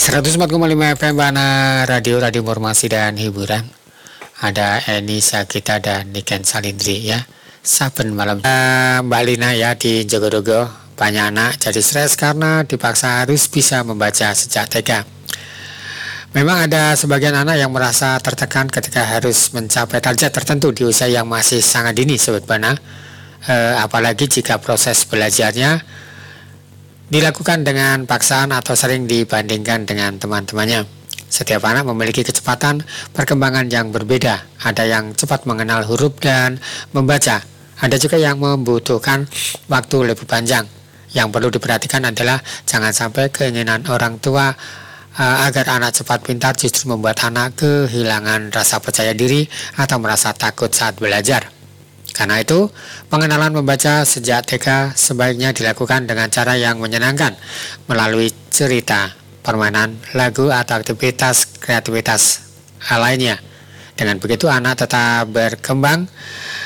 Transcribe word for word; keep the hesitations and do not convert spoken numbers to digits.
seratus empat koma lima F M Bana Radio, Radio Informasi dan Hiburan. Ada Eni Sakita dan Niken Salindri ya. Saben malam uh, Mbak Lina ya di Jogodogo. Banyak anak jadi stres karena dipaksa harus bisa membaca sejak T K. Memang ada sebagian anak yang merasa tertekan ketika harus mencapai target tertentu di usia yang masih sangat dini, Sobat Bana. Uh, apalagi jika proses belajarnya dilakukan dengan paksaan atau sering dibandingkan dengan teman-temannya. Setiap anak memiliki kecepatan perkembangan yang berbeda. Ada yang cepat mengenal huruf dan membaca. Ada juga yang membutuhkan waktu lebih panjang. Yang perlu diperhatikan adalah jangan sampai keinginan orang tua uh, agar anak cepat pintar justru membuat anak kehilangan rasa percaya diri atau merasa takut saat belajar. Karena itu, pengenalan membaca sejak T K sebaiknya dilakukan dengan cara yang menyenangkan melalui cerita, permainan, lagu, atau aktivitas kreativitas lainnya. Dengan begitu anak tetap berkembang